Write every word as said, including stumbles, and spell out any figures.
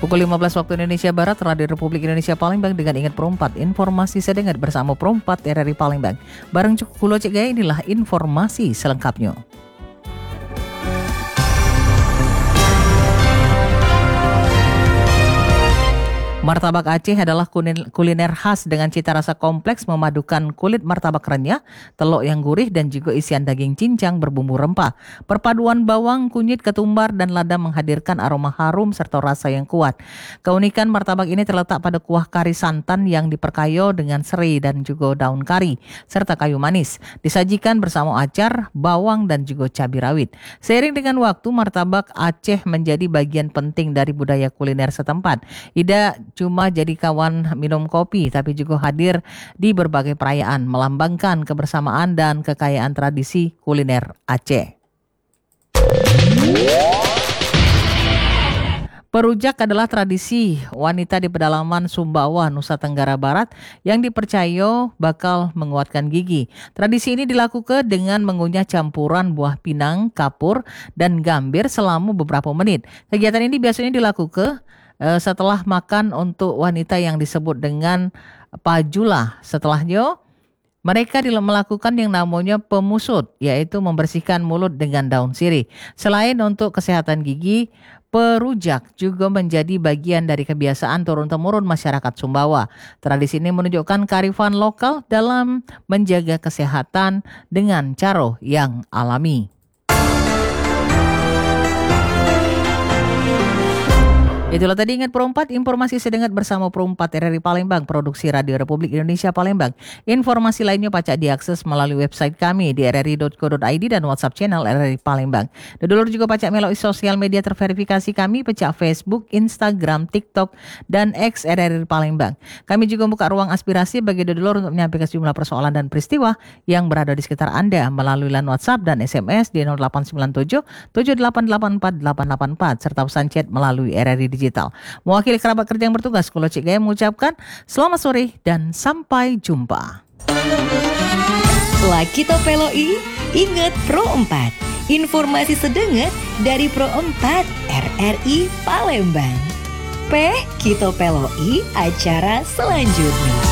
Pukul lima belas waktu Indonesia Barat, Radio Republik Indonesia Palembang dengan Ingat Pro empat. Informasi sedengat bersama Pro empat R R I Palembang. Bareng Cuk Kulo Cek Gaya, inilah informasi selengkapnya. Martabak Aceh adalah kuliner khas dengan cita rasa kompleks memadukan kulit martabak renyah, telur yang gurih dan juga isian daging cincang berbumbu rempah. Perpaduan bawang, kunyit, ketumbar dan lada menghadirkan aroma harum serta rasa yang kuat. Keunikan martabak ini terletak pada kuah kari santan yang diperkayo dengan serai dan juga daun kari serta kayu manis. Disajikan bersama acar, bawang dan juga cabai rawit. Seiring dengan waktu, martabak Aceh menjadi bagian penting dari budaya kuliner setempat. Ida cuma jadi kawan minum kopi, tapi juga hadir di berbagai perayaan, melambangkan kebersamaan dan kekayaan tradisi kuliner Aceh. Perujak adalah tradisi wanita di pedalaman Sumbawa, Nusa Tenggara Barat yang dipercaya bakal menguatkan gigi. Tradisi ini dilakukan dengan mengunyah campuran buah pinang, kapur, dan gambir selama beberapa menit. Kegiatan ini biasanya dilakukan uh, setelah makan untuk wanita yang disebut dengan pajula. Setelahnya, mereka melakukan yang namanya pemusut, yaitu membersihkan mulut dengan daun sirih. Selain untuk kesehatan gigi, perujak juga menjadi bagian dari kebiasaan turun-temurun masyarakat Sumbawa. Tradisi ini menunjukkan kearifan lokal dalam menjaga kesehatan dengan cara yang alami. Itulah tadi Ingat Pro empat, informasi sedengat bersama Pro empat R R I Palembang, produksi Radio Republik Indonesia Palembang. Informasi lainnya pacak diakses melalui website kami di r r i dot co dot i d dan WhatsApp channel R R I Palembang. Dulur juga pacak melalui sosial media terverifikasi kami, pacak Facebook, Instagram, TikTok, dan X R R I Palembang. Kami juga buka ruang aspirasi bagi dulur untuk menyampaikan sejumlah persoalan dan peristiwa yang berada di sekitar Anda melalui line WhatsApp dan S M S di nol delapan sembilan tujuh tujuh delapan delapan empat delapan delapan empat serta pesan chat melalui R R I Digital. Mewakili kerabat kerja yang bertugas, Kulo Cik Gaya mengucapkan selamat sore dan sampai jumpa. Setelah kita peloi, Ingat Pro empat. Informasi sedengat dari Pro empat R R I Palembang. P kita peloi acara selanjutnya.